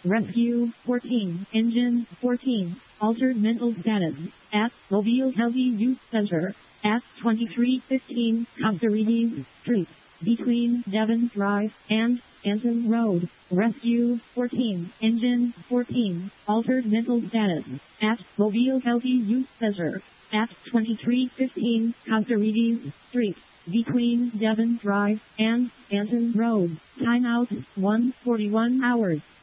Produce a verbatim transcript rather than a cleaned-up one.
Rescue fourteen. Engine fourteen. Altered mental status. At Mobile Healthy Youth Center. At twenty-three fifteen Castarides Street. Between Devon Drive and Anson Road. Rescue fourteen. Engine fourteen. Altered mental status. At Mobile Healthy Youth Center. At twenty-three fifteen Castarides Street. Between Devon Drive and Anson Road. Timeout one forty-one hours.